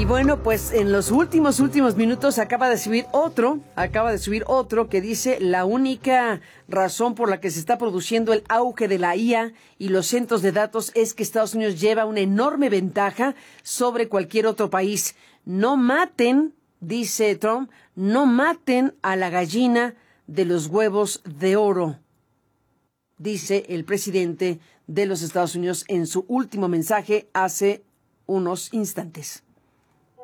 Y bueno, pues en los últimos minutos acaba de subir otro que dice: la única razón por la que se está produciendo el auge de la IA y los centros de datos es que Estados Unidos lleva una enorme ventaja sobre cualquier otro país. No maten, dice Trump, no maten a la gallina de los huevos de oro, dice el presidente de los Estados Unidos en su último mensaje hace unos instantes.